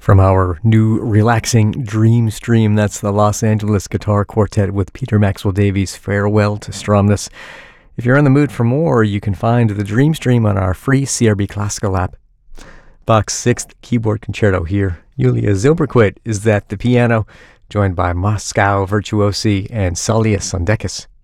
From our new relaxing Dream Stream, that's the Los Angeles Guitar Quartet with Peter Maxwell Davies' Farewell to Stromness. If you're in the mood for more, you can find the Dream Stream on our free CRB Classical app. Bach's Sixth Keyboard Concerto here. Yulia Zilberquit is at the piano, joined by Moscow virtuosi and Saulius Sondekis.